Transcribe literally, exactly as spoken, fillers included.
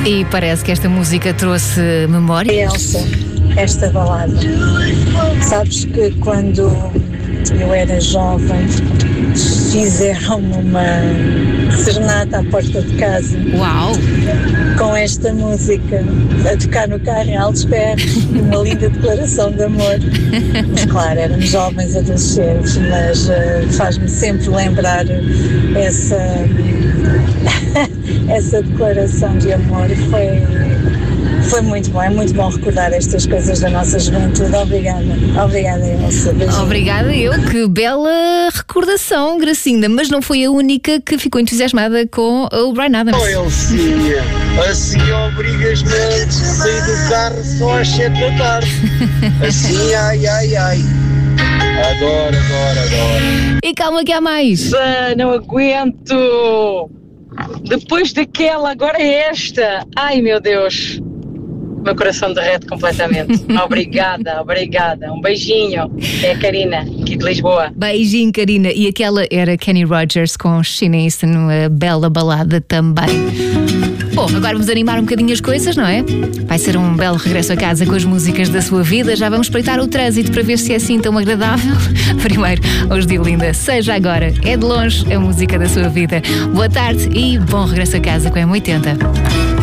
E parece que esta música trouxe memória. Elsa, esta balada. Sabes que quando eu era jovem fizeram-me uma serenata à porta de casa. Uau! Com esta música a tocar no carro em altos berros, uma linda declaração de amor. Mas claro, éramos jovens adolescentes, mas uh, faz-me sempre lembrar essa, essa declaração de amor. Foi, foi muito bom, é muito bom recordar estas coisas da nossa juventude. Obrigada, obrigada, Elsa. Beijinho. Obrigada eu, que bela recordação, Gracinda, mas não foi a única que ficou entusiasmada com o Bryan Adams. Oh, Elcinha, assim obrigas-me a sair do carro só às sete da tarde. Assim, ai, ai, ai. Adoro, adoro, adoro. E calma que há mais. Ah, não aguento. Depois daquela, agora é esta. Ai, meu Deus. Meu coração derrete completamente. Obrigada, obrigada. Um beijinho. É a Karina, aqui de Lisboa. Beijinho, Karina. E aquela era Kenny Rogers com Sheena Easton, uma bela balada também. Bom, agora vamos animar um bocadinho as coisas, não é? Vai ser um belo regresso a casa com as músicas da sua vida. Já vamos espreitar o trânsito para ver se é assim tão agradável. Primeiro, os de Linda. Seja agora, é de longe a música da sua vida. Boa tarde e bom regresso a casa com a M oitenta.